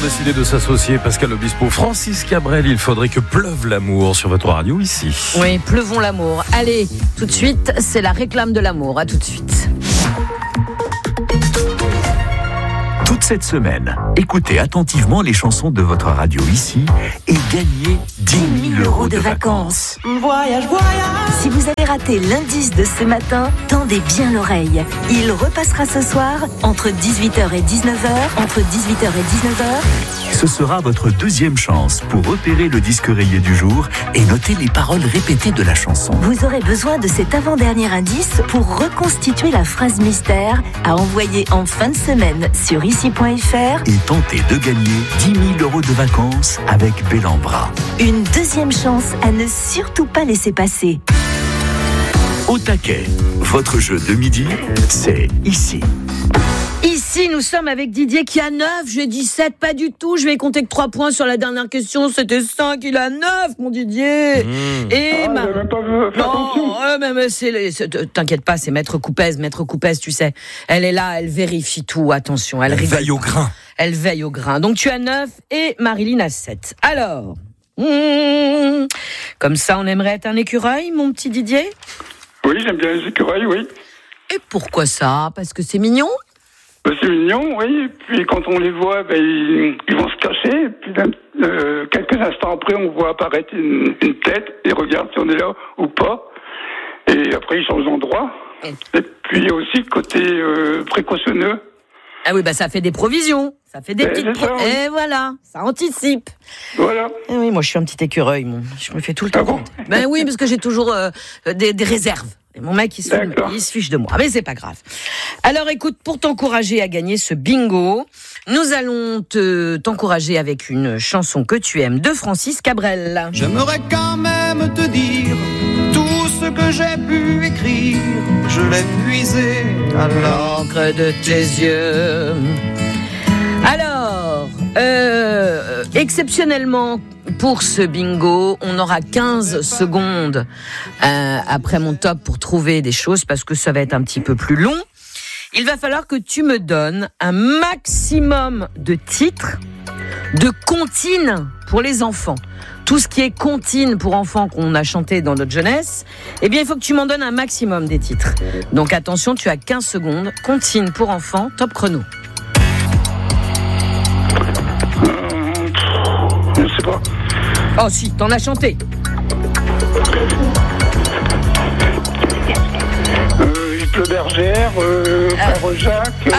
décidé de s'associer. Pascal Obispo, Francis Cabrel, il faudrait que pleuve l'amour sur votre radio ici. Oui, pleuvons l'amour. Allez, tout de suite, c'est la réclame de l'amour. À tout de suite. Toute cette semaine, écoutez attentivement les chansons de votre radio ici et gagnez 10 000 € de vacances. Voyage, voyage. Si vous avez raté l'indice de ce matin, tendez bien l'oreille. Il repassera ce soir entre 18h et 19h. Entre 18h et 19h. Ce sera votre deuxième chance pour repérer le disque rayé du jour et noter les paroles répétées de la chanson. Vous aurez besoin de cet avant-dernier indice pour reconstituer la phrase mystère à envoyer en fin de semaine sur ici.fr et tenter de gagner 10 000 € de vacances avec Bellambra. Une deuxième chance à ne surtout pas laisser passer. Au taquet, votre jeu de midi, c'est ici. Ici, nous sommes avec Didier qui a 9, j'ai 17, pas du tout. Je vais compter que 3 points sur la dernière question. C'était 5, il a 9, mon Didier. Et j'avais pas fait attention. mais t'inquiète pas, c'est Maître Coupez, tu sais. Elle est là, elle vérifie tout, attention. Elle veille au grain. Elle veille au grain. Donc tu as 9 et Marilyn a 7. Alors, comme ça, on aimerait être un écureuil, mon petit Didier ? Oui, j'aime bien les écureuils, oui. Et pourquoi ça ? Parce que c'est mignon ? C'est mignon, oui. Puis quand on les voit, ils vont se cacher. Et puis quelques instants après, on voit apparaître une tête. Et regarde si on est là ou pas. Et après, ils changent d'endroit. Et puis il y a aussi le côté précautionneux. Ah oui, ça fait des provisions. Ça fait des petites oui. Et voilà, ça anticipe. Voilà. Et oui, moi je suis un petit écureuil. Je me fais tout le temps compte. Ben oui, parce que j'ai toujours des réserves. Et mon mec, il se fiche de moi. Mais c'est pas grave. Alors écoute, pour t'encourager à gagner ce bingo, nous allons t'encourager avec une chanson que tu aimes de Francis Cabrel. J'aimerais quand même te dire tout ce que j'ai pu écrire. Je l'ai puisé à l'encre de tes yeux. Alors, exceptionnellement, pour ce bingo, on aura 15 secondes après mon top pour trouver des choses parce que ça va être un petit peu plus long. Il va falloir que tu me donnes un maximum de titres de comptines pour les enfants. Tout ce qui est comptines pour enfants qu'on a chanté dans notre jeunesse, eh bien, il faut que tu m'en donnes un maximum des titres. Donc attention, tu as 15 secondes. Comptines pour enfants, top chrono. Je sais pas. Oh si, t'en as chanté. Le Bergère, Frère Jacques.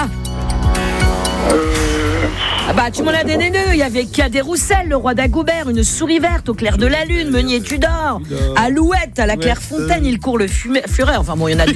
Tu m'en as donné deux. Il y avait Cadet Roussel, le roi d'Agoubert, une souris verte au clair de la lune, Meunier Tudor, Alouette à la Clairefontaine, il court le fureur. Enfin bon, il y en a deux.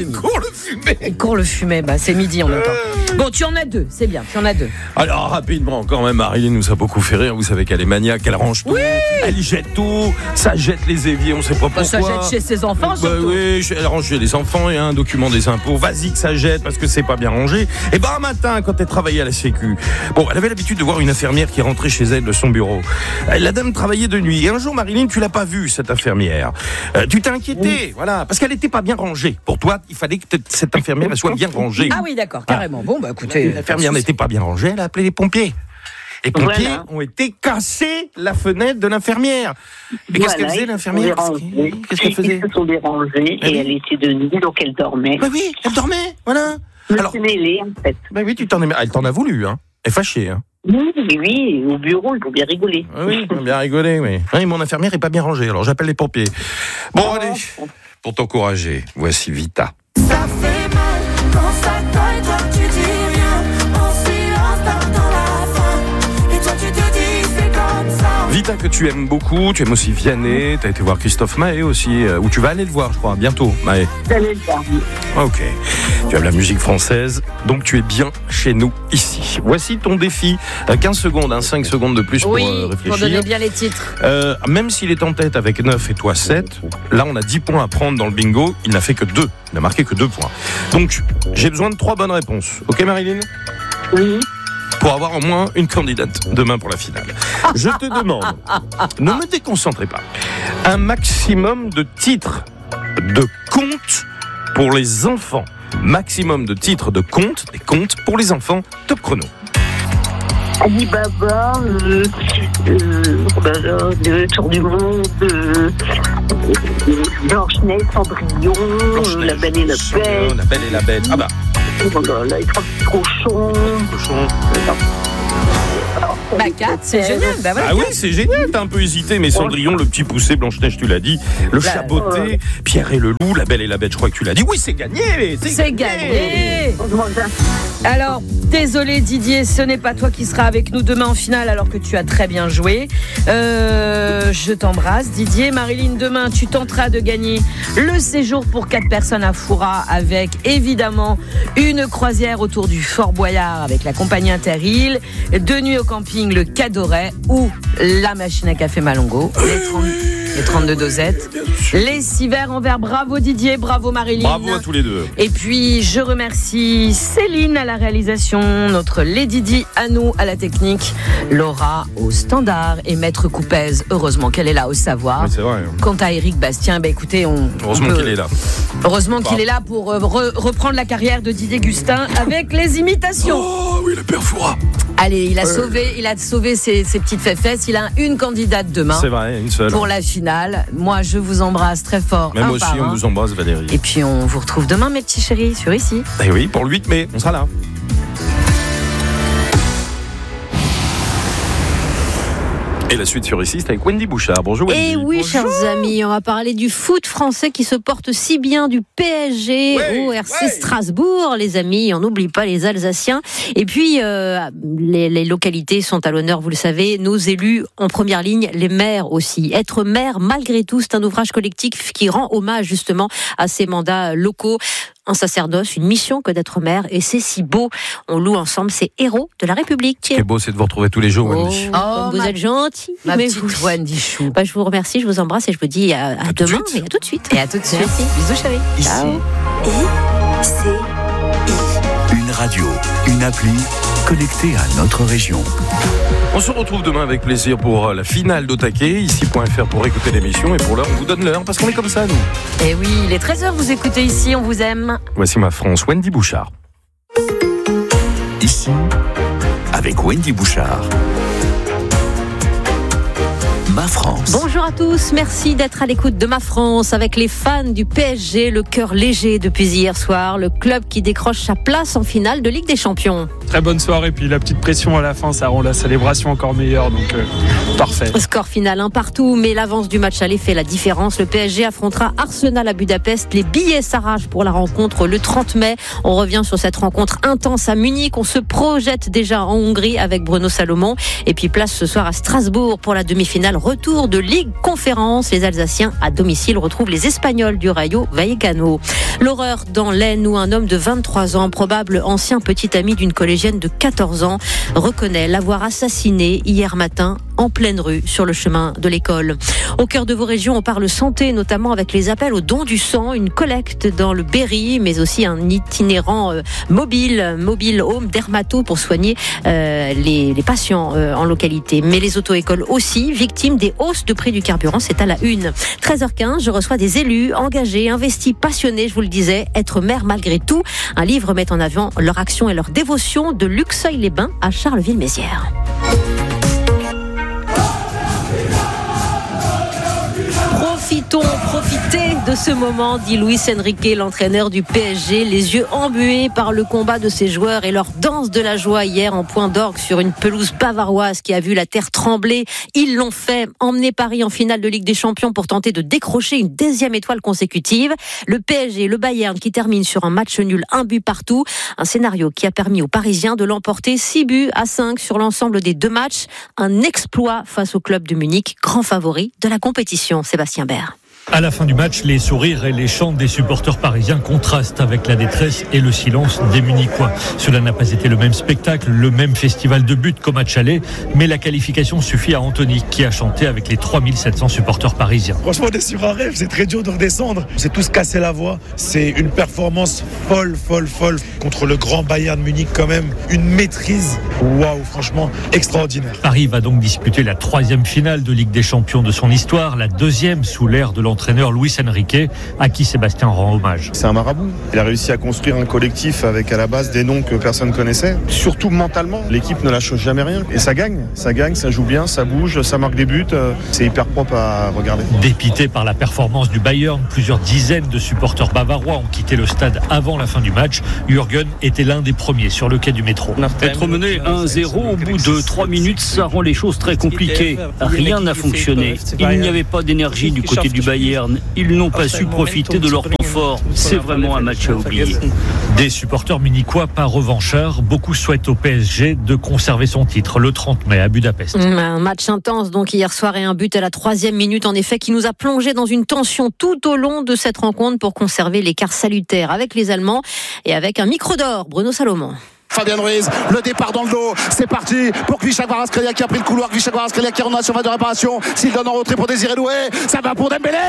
Il court le fumet. C'est midi en même temps. Bon, tu en as deux, c'est bien, tu en as deux. Alors rapidement, quand même, Marilyn nous a beaucoup fait rire. Vous savez qu'elle est maniaque, elle range tout, elle jette tout, ça jette les éviers, on sait pas pourquoi. Ça jette chez ses enfants surtout. Oui, elle range chez les enfants, il y a un document des impôts. Vas-y que ça jette parce que c'est pas bien rangé. Et un matin, quand elle travaillait à la Sécu, elle avait l'habitude de voir une infirmière qui rentrait chez elle de son bureau. La dame travaillait de nuit. Et un jour, Marilyn, tu l'as pas vue, cette infirmière. Tu t'es inquiétée, voilà, parce qu'elle était pas bien rangée. Pour toi, il fallait que cette infirmière soit bien rangée. Ah oui, d'accord, carrément. Bon, écoutez, l'infirmière n'était pas bien rangée, elle a appelé les pompiers. Les pompiers ont été cassés la fenêtre de l'infirmière. Mais qu'est-ce qu'elle faisait, l'infirmière ? Qu'est-ce qu'elle faisait ? Ils se sont dérangés et elle était de nuit, donc elle dormait. Oui, elle dormait, voilà. Alors, c'est mêlé, en fait. Oui, elle t'en a voulu, hein. Elle est fâchée, hein. Oui, au bureau, il faut bien rigoler. Oui, il faut bien rigoler, oui. Oui, mon infirmière n'est pas bien rangée, alors j'appelle les pompiers. Bon, allez, pour t'encourager, voici Vita. Ça fait mal quand ça colle, toi tu dis rien. En silence, t'attends la fin. Et toi tu te dis, c'est comme ça. Vita que tu aimes beaucoup, tu aimes aussi Vianney, t'as été voir Christophe Maé aussi, où tu vas aller le voir, je crois, bientôt, Maé. J'allais le voir. Ok, tu aimes la musique française, donc tu es bien chez nous ici. Voici ton défi, 15 secondes, 5 secondes de plus pour réfléchir. Pour donner bien les titres. Même s'il est en tête avec 9 et toi 7, là on a 10 points à prendre dans le bingo, il n'a fait que 2, il n'a marqué que 2 points. Donc j'ai besoin de 3 bonnes réponses, ok Marilyn ? Oui. Pour avoir au moins une candidate demain pour la finale. Je te demande, ne me déconcentrez pas, un maximum de titres de contes pour les enfants. Maximum de titres de contes, des contes pour les enfants. Top chrono. Alibaba, le Tour du Monde, Blanche-Neige, Cendrillon, La Belle et la Bête. La Belle et la Bête. Ah bah. Les trois petits cochons. Bah 4, c'est génial. Bah, voilà, Ah oui, c'est génial, t'as un peu hésité, mais Cendrillon, le petit poussé, Blanche-Neige, tu l'as dit, le chat botté, Pierre et le loup, La Belle et la Bête, je crois que tu l'as dit. Oui, c'est gagné. C'est gagné. Alors, désolé Didier, ce n'est pas toi qui seras avec nous demain en finale alors que tu as très bien joué. Je t'embrasse Didier. Marilyn, demain tu tenteras de gagner le séjour pour 4 personnes à Foura avec évidemment une croisière autour du Fort Boyard avec la compagnie Interil, 2 nuits au camping le Cadoret ou la machine à café Malongo, les 32 dosettes, les 6 verres en verre. Bravo Didier, bravo Marilyn. Bravo à tous les deux. Et puis je remercie Céline à la réalisation, notre Lady Di à nous à la technique, Laura au standard et Maître Coupez, heureusement qu'elle est là au savoir. Oui, c'est vrai. Quant à Eric Bastien, écoutez, heureusement qu'il est là. Heureusement qu'il est là pour reprendre la carrière de Didier Gustin avec les imitations. Oh oui, le père Foura. Allez, il a sauvé ses petites fesses. Il a une candidate demain. C'est vrai, une seule. Pour la finale. Moi, je vous embrasse très fort. Même aussi, on vous embrasse Valérie. Et puis, on vous retrouve demain, mes petits chéris, sur Ici. Et oui, pour le 8 mai, on sera là. Et la suite sur Ici, c'est avec Wendy Bouchard. Bonjour Wendy. Et oui, chers amis, on va parler du foot français qui se porte si bien, du PSG au RC Strasbourg, les amis. On n'oublie pas les Alsaciens. Et puis, les localités sont à l'honneur, vous le savez. Nos élus en première ligne, les maires aussi. Être maire, malgré tout, c'est un ouvrage collectif qui rend hommage justement à ces mandats locaux. Un sacerdoce, une mission que d'être maire, et c'est si beau. On loue ensemble ces héros de la République. Ce qui est beau, c'est de vous retrouver tous les jours, Wendy. Vous êtes gentil. Ma petite Wendy Chou. Je vous remercie, je vous embrasse et je vous dis à demain et à tout de suite. Et à tout de suite. Merci. Bisous chérie. Ciao. I-C-I. Une radio, une appli connectée à notre région. On se retrouve demain avec plaisir pour la finale d'Otaké, ici.fr pour écouter l'émission, et pour l'heure, on vous donne l'heure parce qu'on est comme ça, nous. Et oui, il est 13h, vous écoutez Ici, on vous aime. Voici ma France, Wendy Bouchard. Ici, avec Wendy Bouchard. Ma France. Bonjour à tous, merci d'être à l'écoute de Ma France avec les fans du PSG, le cœur léger depuis hier soir, le club qui décroche sa place en finale de Ligue des Champions. Très bonne soirée, puis la petite pression à la fin, ça rend la célébration encore meilleure, donc parfait. Score final 1 partout, mais l'avance du match aller fait la différence. Le PSG affrontera Arsenal à Budapest. Les billets s'arrachent pour la rencontre le 30 mai. On revient sur cette rencontre intense à Munich. On se projette déjà en Hongrie avec Bruno Salomon. Et puis place ce soir à Strasbourg pour la demi-finale. Retour de Ligue Conférence. Les Alsaciens à domicile retrouvent les Espagnols du Rayo Vallecano. L'horreur dans l'Aisne où un homme de 23 ans, probable ancien petit ami d'une collégienne de 14 ans, reconnaît l'avoir assassiné hier matin en pleine rue sur le chemin de l'école. Au cœur de vos régions, on parle santé, notamment avec les appels au don du sang, une collecte dans le Berry, mais aussi un itinérant mobile home dermato pour soigner les patients en localité. Mais les auto-écoles aussi, victimes des hausses de prix du carburant, c'est à la une. 13h15, je reçois des élus engagés, investis, passionnés, je vous le disais, être maire malgré tout. Un livre met en avant leur action et leur dévotion de Luxeuil-les-Bains à Charleville-Mézières. Profitez de ce moment, dit Luis Enrique, l'entraîneur du PSG, les yeux embués par le combat de ses joueurs et leur danse de la joie hier en point d'orgue sur une pelouse bavaroise qui a vu la terre trembler. Ils l'ont fait, emmener Paris en finale de Ligue des Champions pour tenter de décrocher une 10e étoile consécutive. Le PSG, le Bayern qui termine sur un match nul, 1 but partout. Un scénario qui a permis aux Parisiens de l'emporter 6-5 sur l'ensemble des 2 matchs. Un exploit face au club de Munich, grand favori de la compétition. Sébastien Bert. À la fin du match, les sourires et les chants des supporters parisiens contrastent avec la détresse et le silence des Munichois. Cela n'a pas été le même spectacle, le même festival de buts qu'au match aller, mais la qualification suffit à Anthony qui a chanté avec les 3700 supporters parisiens. Franchement, on est sur un rêve, c'est très dur de redescendre. On s'est tous cassé la voix. C'est une performance folle contre le grand Bayern Munich quand même. Une maîtrise, waouh, franchement, extraordinaire. Paris va donc disputer la 3e finale de Ligue des Champions de son histoire, la 2e sous l'ère de l'entraîneur l'entraîneur Luis Enrique, à qui Sébastien rend hommage. C'est un marabout. Il a réussi à construire un collectif avec à la base des noms que personne connaissait. Surtout mentalement, l'équipe ne lâche jamais rien. Et ça gagne, ça joue bien, ça bouge, ça marque des buts. C'est hyper propre à regarder. Dépité par la performance du Bayern, plusieurs dizaines de supporters bavarois ont quitté le stade avant la fin du match. Jürgen était l'un des premiers sur le quai du métro. Être mené 1-0 au bout de 3 minutes, ça rend les choses très compliquées. Rien n'a fonctionné. Il n'y avait pas d'énergie du côté du Bayern. Ils n'ont pas su profiter de leur temps fort. C'est vraiment un match à oublier. Des supporters munichois pas revanchards. Beaucoup souhaitent au PSG de conserver son titre le 30 mai à Budapest. Un match intense donc hier soir et un but à la 3e minute en effet qui nous a plongé dans une tension tout au long de cette rencontre pour conserver l'écart salutaire avec les Allemands et avec un micro d'or. Bruno Salomon. Fabien Ruiz, le départ dans le dos, c'est parti pour Kvicha Kvaratskhelia qui a pris le couloir, Kvicha Kvaratskhelia qui est en surface de réparation, s'il donne en retrait pour Désiré Doué, ça va pour Dembélé.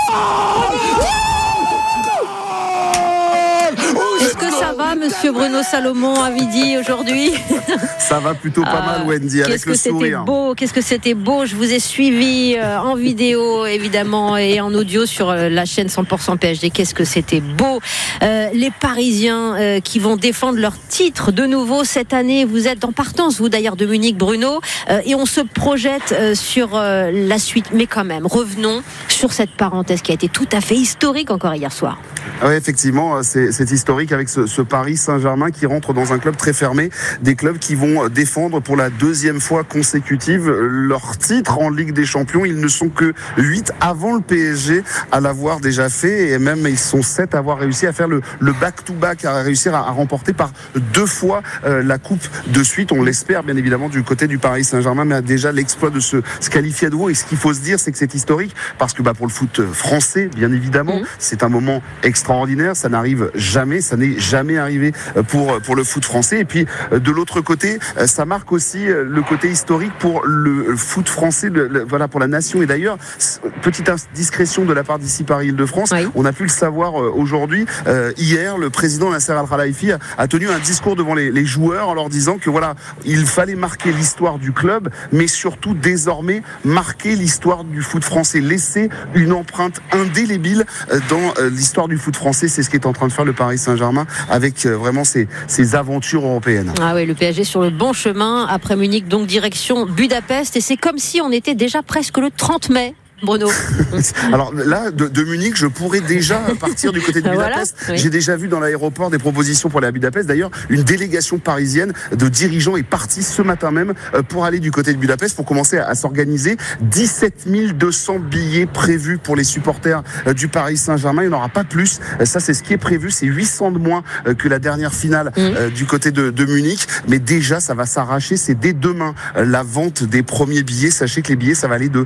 Est-ce que ça va, monsieur Bruno Salomon à Vidi aujourd'hui? Ça va plutôt pas mal, Wendy, avec le sourire. Qu'est-ce que c'était beau. Je vous ai suivi en vidéo, évidemment, et en audio sur la chaîne 100% PSG. Qu'est-ce que c'était beau. Les Parisiens qui vont défendre leur titre de nouveau cette année. Vous êtes en partance, vous d'ailleurs, de Munich, Bruno. Et on se projette sur la suite. Mais quand même, revenons sur cette parenthèse qui a été tout à fait historique encore hier soir. Oui, effectivement, c'est historique avec ce Paris Saint-Germain qui rentre dans un club très fermé, des clubs qui vont défendre pour la 2e fois consécutive leur titre en Ligue des Champions. Ils ne sont que 8 avant le PSG à l'avoir déjà fait, et même ils sont 7 à avoir réussi à faire le back-to-back, à réussir à remporter par 2 fois la coupe de suite. On l'espère bien évidemment du côté du Paris Saint-Germain, mais déjà l'exploit de se qualifier à nouveau. Et ce qu'il faut se dire, c'est que c'est historique parce que pour le foot français, bien évidemment, c'est un moment extraordinaire. Ça n'arrive jamais, ça n'est jamais arrivé pour le foot français. Et puis de l'autre côté, ça marque aussi le côté historique pour le foot français, voilà, pour la nation. Et d'ailleurs, petite indiscrétion de la part d'ici Paris-Île-de-France, on a pu le savoir aujourd'hui. Hier, le président Nasser Al-Khelaifi a tenu un discours devant les joueurs en leur disant que voilà, il fallait marquer l'histoire du club, mais surtout désormais marquer l'histoire du foot français, laisser une empreinte indélébile dans l'histoire du foot français. C'est ce qu'est en train de faire le Paris Saint-Germain avec vraiment ses aventures européennes. Ah oui, le PSG sur le bon chemin après Munich, donc direction Budapest, et c'est comme si on était déjà presque le 30 mai. Bruno. Alors là, de Munich, je pourrais déjà partir du côté de Budapest. Voilà, oui. J'ai déjà vu dans l'aéroport des propositions pour aller à Budapest. D'ailleurs, une délégation parisienne de dirigeants est partie ce matin même pour aller du côté de Budapest pour commencer à s'organiser. 17 200 billets prévus pour les supporters du Paris Saint-Germain. Il n'y en aura pas plus. Ça, c'est ce qui est prévu. C'est 800 de moins que la dernière finale du côté de Munich. Mais déjà, ça va s'arracher. C'est dès demain la vente des premiers billets. Sachez que les billets, ça va aller de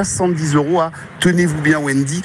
70 € à, tenez-vous bien Wendy,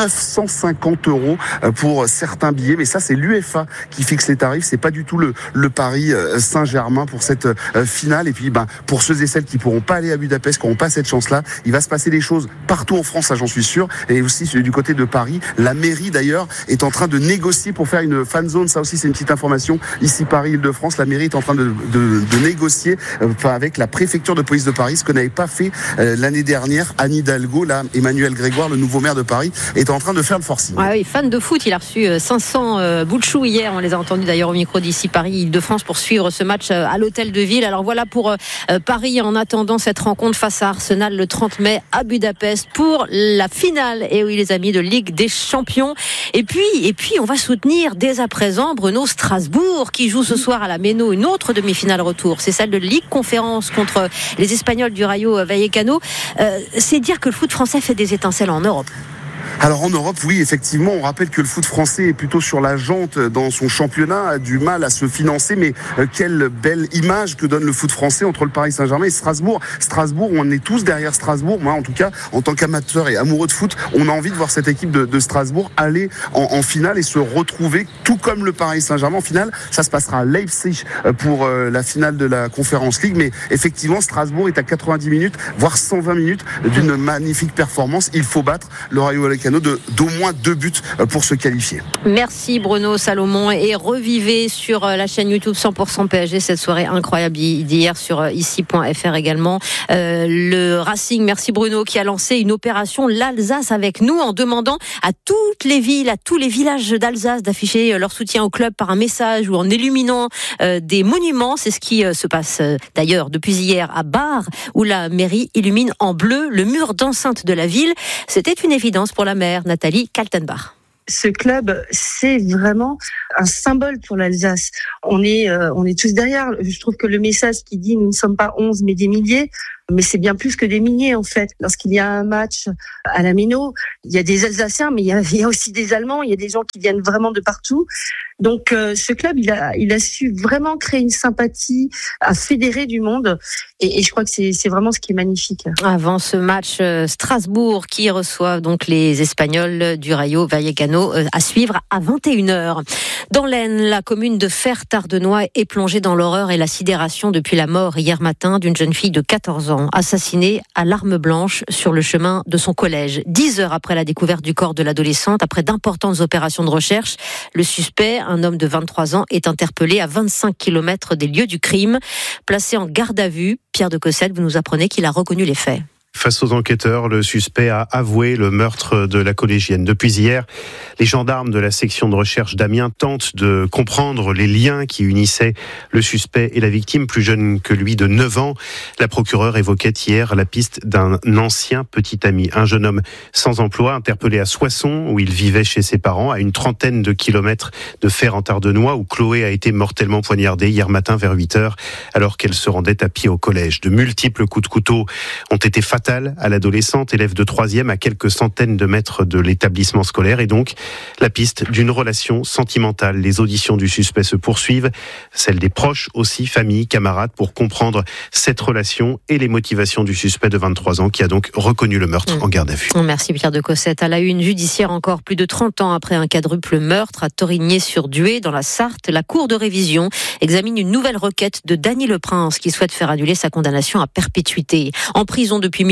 950 € pour certains billets. Mais ça, c'est l'UEFA qui fixe les tarifs. C'est pas du tout le Paris Saint-Germain pour cette finale. Et puis, pour ceux et celles qui pourront pas aller à Budapest, qui n'auront pas cette chance-là, il va se passer des choses partout en France, ça j'en suis sûr. Et aussi du côté de Paris, la mairie d'ailleurs est en train de négocier pour faire une fan zone. Ça aussi, c'est une petite information. Ici, Paris-Île-de-France, la mairie est en train de négocier avec la préfecture de police de Paris, ce que n'avait pas fait l'année dernière Anne Hidalgo. Là, Emmanuel Grégoire, le nouveau maire de Paris, est en train de faire le forcing. Ah oui, fan de foot, il a reçu 500 bouts de chou hier. On les a entendus d'ailleurs au micro d'ici Paris-Île-de-France pour suivre ce match à l'hôtel de ville. Alors voilà pour Paris en attendant cette rencontre face à Arsenal le 30 mai à Budapest pour la finale. Et oui, les amis, de Ligue des Champions. Et puis, on va soutenir dès à présent Bruno Strasbourg qui joue ce soir à la Méno une autre demi-finale retour. C'est celle de Ligue Conférence contre les Espagnols du Rayo Vallecano. C'est dire que le foot français fait des étincelles en Europe. Alors en Europe, oui, effectivement, on rappelle que le foot français est plutôt sur la jante dans son championnat, a du mal à se financer, mais quelle belle image que donne le foot français entre le Paris Saint-Germain et Strasbourg. Strasbourg, on est tous derrière Strasbourg. Moi, en tout cas, en tant qu'amateur et amoureux de foot, on a envie de voir cette équipe de Strasbourg aller en finale et se retrouver, tout comme le Paris Saint-Germain. En finale, ça se passera à Leipzig pour la finale de la Conference League, mais effectivement, Strasbourg est à 90 minutes, voire 120 minutes d'une magnifique performance. Il faut battre le Rayo Vallecano Vallecano d'au moins 2 buts pour se qualifier. Merci Bruno Salomon, et revivez sur la chaîne YouTube 100% PSG cette soirée incroyable d'hier sur ici.fr également. Le Racing, merci Bruno, qui a lancé une opération l'Alsace avec nous en demandant à toutes les villes, à tous les villages d'Alsace d'afficher leur soutien au club par un message ou en illuminant des monuments. C'est ce qui se passe d'ailleurs depuis hier à Bar, où la mairie illumine en bleu le mur d'enceinte de la ville. C'était une évidence pour la maire Nathalie Kaltenbach. Ce club, c'est vraiment un symbole pour l'Alsace. On est tous derrière. Je trouve que le message qui dit nous ne sommes pas 11 mais des milliers, mais c'est bien plus que des milliers en fait. Lorsqu'il y a un match à la Méno, il y a des Alsaciens, mais il y a aussi des Allemands, il y a des gens qui viennent vraiment de partout. Donc ce club, il a su vraiment créer une sympathie, à fédérer du monde, et je crois que c'est vraiment ce qui est magnifique. Avant ce match, Strasbourg qui reçoit donc les Espagnols du Rayo Vallecano, à suivre à 21h. Dans l'Aisne, la commune de Fère-Tardenois est plongée dans l'horreur et la sidération depuis la mort hier matin d'une jeune fille de 14 ans, assassinée à l'arme blanche sur le chemin de son collège. 10 heures après la découverte du corps de l'adolescente, après d'importantes opérations de recherche, le suspect, un homme de 23 ans, est interpellé à 25 km des lieux du crime. Placé en garde à vue, Pierre de Cossette, vous nous apprenez qu'il a reconnu les faits. Face aux enquêteurs, le suspect a avoué le meurtre de la collégienne. Depuis hier, les gendarmes de la section de recherche d'Amiens tentent de comprendre les liens qui unissaient le suspect et la victime, plus jeune que lui de 9 ans. La procureure évoquait hier la piste d'un ancien petit ami, un jeune homme sans emploi, interpellé à Soissons, où il vivait chez ses parents, à une trentaine de kilomètres de Fère-en-Tardenois, où Chloé a été mortellement poignardée hier matin vers 8h, alors qu'elle se rendait à pied au collège. De multiples coups de couteau ont été fatals à l'adolescente, élève de 3e, à quelques centaines de mètres de l'établissement scolaire, et donc la piste d'une relation sentimentale. Les auditions du suspect se poursuivent, celles des proches aussi, famille, camarades, pour comprendre cette relation et les motivations du suspect de 23 ans qui a donc reconnu le meurtre en garde à vue. Merci Pierre de Cossette. À la une judiciaire encore, plus de 30 ans après un quadruple meurtre à Torigné-sur-Dué dans la Sarthe, la Cour de révision examine une nouvelle requête de Dany Leprince qui souhaite faire annuler sa condamnation à perpétuité. En prison depuis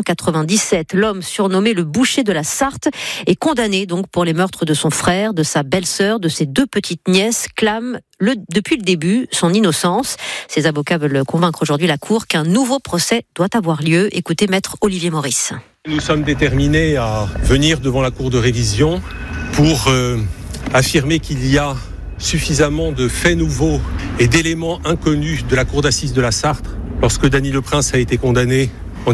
1997, l'homme surnommé le boucher de la Sarthe est condamné donc pour les meurtres de son frère, de sa belle-sœur, de ses 2 petites nièces, clame depuis le début son innocence. Ses avocats veulent convaincre aujourd'hui la Cour qu'un nouveau procès doit avoir lieu. Écoutez maître Olivier Maurice. Nous sommes déterminés à venir devant la Cour de révision pour affirmer qu'il y a suffisamment de faits nouveaux et d'éléments inconnus de la Cour d'assises de la Sarthe lorsque Dany Leprince a été condamné en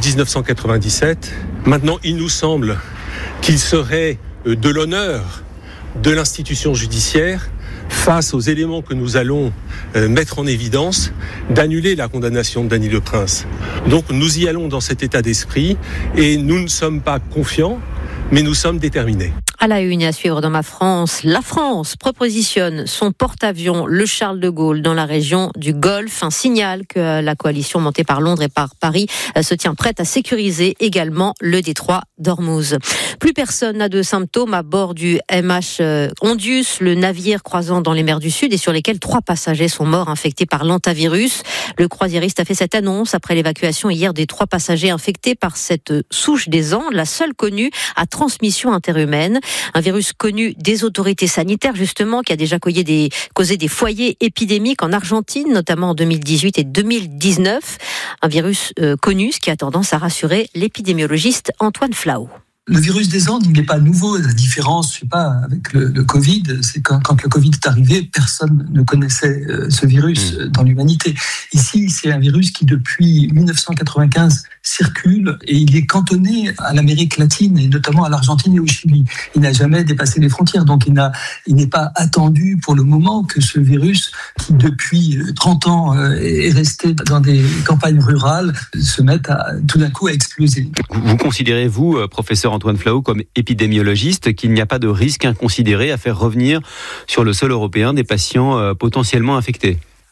1997. Maintenant, il nous semble qu'il serait de l'honneur de l'institution judiciaire, face aux éléments que nous allons mettre en évidence, d'annuler la condamnation de Dany Leprince. Donc nous y allons dans cet état d'esprit et nous ne sommes pas confiants, mais nous sommes déterminés. À la une et à suivre dans Ma France, la France propositionne son porte-avions, le Charles de Gaulle, dans la région du Golfe. Un signal que la coalition montée par Londres et par Paris se tient prête à sécuriser également le détroit d'Ormuz. Plus personne n'a de symptômes à bord du MH Ondius, le navire croisant dans les mers du Sud et sur lesquels 3 passagers sont morts infectés par l'hantavirus. Le croisiériste a fait cette annonce après l'évacuation hier des 3 passagers infectés par cette souche des Andes, la seule connue à transmission interhumaine. Un virus connu des autorités sanitaires, justement, qui a déjà causé des foyers épidémiques en Argentine, notamment en 2018 et 2019. Un virus connu, ce qui a tendance à rassurer l'épidémiologiste Antoine Flau. Le virus des Andes, il n'est pas nouveau. La différence, je sais pas, avec le Covid, c'est quand le Covid est arrivé, personne ne connaissait ce virus dans l'humanité. Ici, c'est un virus qui, depuis 1995, circule et il est cantonné à l'Amérique latine et notamment à l'Argentine et au Chili. Il n'a jamais dépassé les frontières, donc il n'est pas attendu pour le moment que ce virus, qui depuis 30 ans est resté dans des campagnes rurales, se mette tout d'un coup à exploser. Vous considérez, vous, professeur Antoine Flau, comme épidémiologiste, qu'il n'y a pas de risque inconsidéré à faire revenir sur le sol européen des patients potentiellement infectés?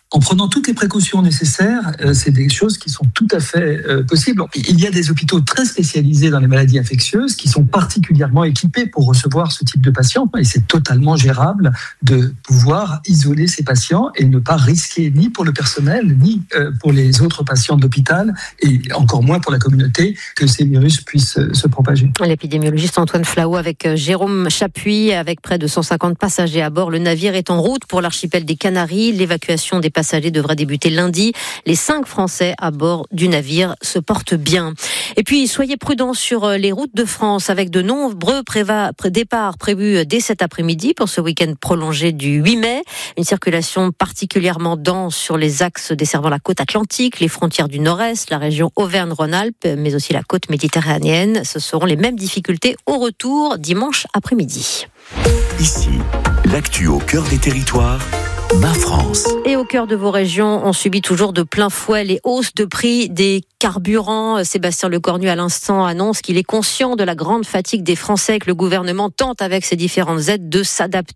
en prenant toutes les précautions nécessaires, c'est des choses qui sont tout à fait possibles. Il y a des hôpitaux très spécialisés dans les maladies infectieuses qui sont particulièrement équipés pour recevoir ce type de patients et c'est totalement gérable de pouvoir isoler ces patients et ne pas risquer ni pour le personnel ni pour les autres patients de l'hôpital et encore moins pour la communauté que ces virus puissent se propager. L'épidémiologiste Antoine Flahault avec Jérôme Chapuis, avec près de 150 passagers à bord. Le navire est en route pour l'archipel des Canaries. L'évacuation des passagers devrait débuter lundi. Les 5 Français à bord du navire se portent bien. Et puis, soyez prudents sur les routes de France avec de nombreux départs prévus dès cet après-midi pour ce week-end prolongé du 8 mai. Une circulation particulièrement dense sur les axes desservant la côte atlantique, les frontières du nord-est, la région Auvergne-Rhône-Alpes, mais aussi la côte méditerranéenne. Ce seront les mêmes difficultés au retour dimanche après-midi. Ici, l'actu au cœur des territoires. Ma France. Et au cœur de vos régions, on subit toujours de plein fouet les hausses de prix des carburants. Sébastien Lecornu, à l'instant, annonce qu'il est conscient de la grande fatigue des Français et que le gouvernement tente, avec ses différentes aides, de s'adapter